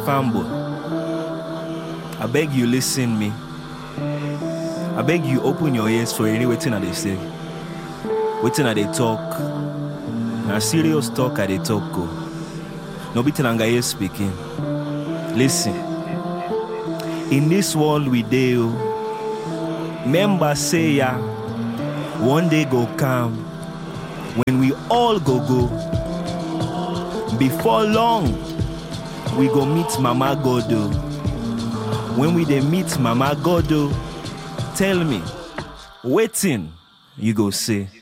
fanboy. I beg you listen me. I beg you open your ears for any waiting that they say. Waiting that they talk. Now serious talk at they talk go. No be Tenangaye speaking. Listen. In this world we deal. Member say ya. One day go come. When we all go. Before long, we go meet Mama Godo. When we dey meet Mama Godo, tell me, waiting, you go say.